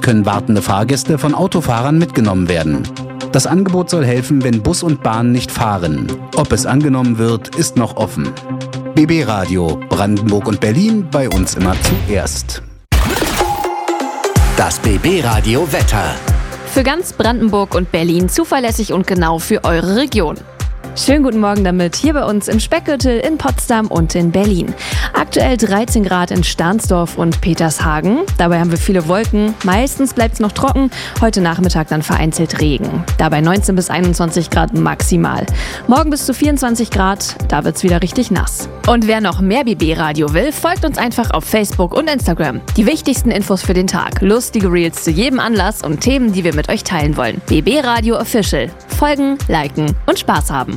Dort können wartende Fahrgäste von Autofahrern mitgenommen werden. Das Angebot soll helfen, wenn Bus und Bahn nicht fahren. Ob es angenommen wird, ist noch offen. BB Radio, Brandenburg und Berlin, bei uns immer zuerst. Das BB Radio Wetter. Für ganz Brandenburg und Berlin zuverlässig und genau für eure Region. Schönen guten Morgen damit, hier bei uns im Speckgürtel, in Potsdam und in Berlin. Aktuell 13 Grad in Stahnsdorf und Petershagen. Dabei haben wir viele Wolken. Meistens bleibt es noch trocken. Heute Nachmittag dann vereinzelt Regen. Dabei 19 bis 21 Grad maximal. Morgen bis zu 24 Grad, da wird es wieder richtig nass. Und wer noch mehr BB-Radio will, folgt uns einfach auf Facebook und Instagram. Die wichtigsten Infos für den Tag, lustige Reels zu jedem Anlass und Themen, die wir mit euch teilen wollen. BB Radio Official. Folgen, liken und Spaß haben.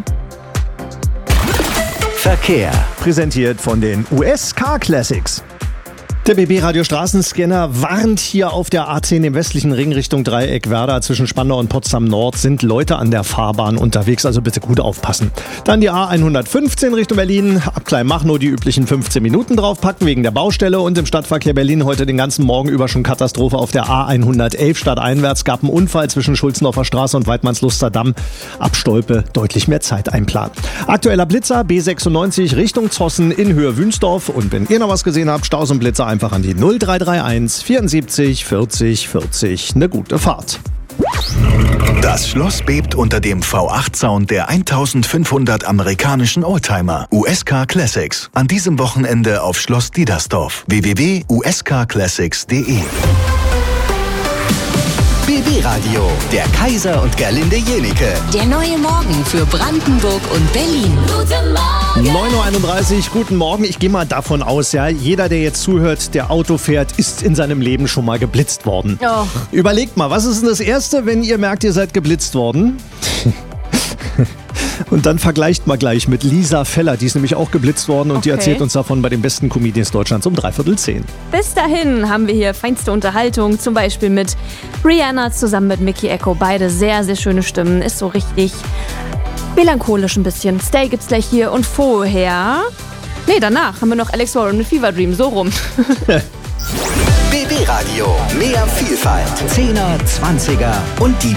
Verkehr. Präsentiert von den US Car Classics. Der BB Radio Straßenscanner warnt, hier auf der A10 im westlichen Ring Richtung Dreieck Werder zwischen Spandau und Potsdam Nord sind Leute an der Fahrbahn unterwegs, also bitte gut aufpassen. Dann die A115 Richtung Berlin, ab Kleinmachnow die üblichen 15 Minuten draufpacken wegen der Baustelle und im Stadtverkehr Berlin heute den ganzen Morgen über schon Katastrophe auf der A111 stadteinwärts, gab einen Unfall zwischen Schulzendorfer Straße und Weidmannsluster Damm. Ab Stolpe deutlich mehr Zeit einplanen. Aktueller Blitzer B96 Richtung Zossen in Höhe Wünsdorf und wenn ihr noch was gesehen habt, Staus und Blitzer einfach an die 0331 74 40 40. Eine gute Fahrt. Das Schloss bebt unter dem V8-Sound der 1500 amerikanischen Oldtimer. US Car Classics. An diesem Wochenende auf Schloss Diedersdorf. www.uscarclassics.de. BB Radio, der Kaiser und Gerlinde Jenike. Der neue Morgen für Brandenburg und Berlin. Guten Morgen! 9.31 Uhr, guten Morgen. Ich gehe mal davon aus, ja, jeder, der jetzt zuhört, der Auto fährt, ist in seinem Leben schon mal geblitzt worden. Oh. Überlegt mal, was ist denn das Erste, wenn ihr merkt, ihr seid geblitzt worden? Und dann vergleicht mal gleich mit Lisa Feller, die ist nämlich auch geblitzt worden und die erzählt uns davon bei den besten Comedians Deutschlands um 9:45. Bis dahin haben wir hier feinste Unterhaltung, zum Beispiel mit Rihanna zusammen mit Mickey Echo. Beide sehr, sehr schöne Stimmen, ist so richtig melancholisch ein bisschen. Stay gibt's gleich hier und vorher... danach haben wir noch Alex Warren mit Fever Dream, so rum. BB Radio, mehr Vielfalt, 10er, 20er und die